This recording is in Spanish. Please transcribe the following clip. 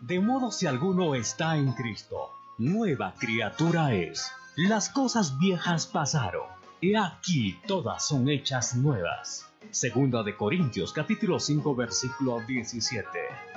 De modo si alguno está en Cristo, nueva criatura es. Las cosas viejas pasaron, he aquí todas son hechas nuevas. Segunda de Corintios capítulo 5 versículo 17.